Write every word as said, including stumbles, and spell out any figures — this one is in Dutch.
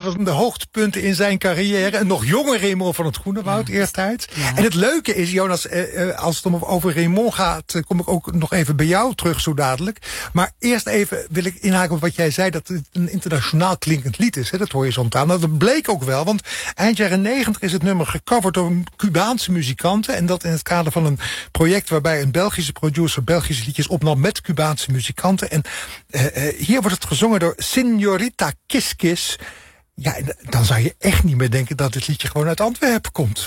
was de hoogtepunten in zijn carrière. Een nog jonge Raymond van het Groenewoud ja. eertijds. Ja. En het leuke is, Jonas, eh, als het om over Raymond gaat, eh, kom ik ook nog even bij jou terug zo dadelijk. Maar eerst even wil ik inhaken op wat jij zei, dat het een internationaal klinkend lied is. Hè? Dat hoor je zo aan. Dat bleek ook wel, want eind jaren negentig is het nummer gecoverd door Cubaanse muzikanten. En dat in het kader van een project waarbij een Belgische producer Belgische liedjes opnam met Cubaanse muzikanten. En uh, uh, hier wordt het gezongen door Señorita Kiss Kiss. Ja, en dan zou je echt niet meer denken dat dit liedje gewoon uit Antwerpen komt.